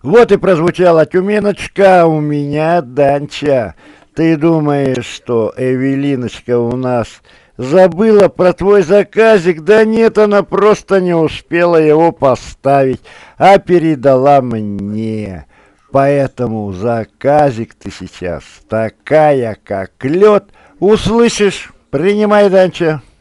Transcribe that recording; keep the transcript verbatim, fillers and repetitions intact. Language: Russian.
Вот и прозвучала Тюменочка у меня, Данча. Ты думаешь, что Эвелиночка у нас забыла про твой заказик? Да нет, она просто не успела его поставить, а передала мне. Поэтому заказик ты сейчас такая, как лед. Услышишь? Принимай, Данча.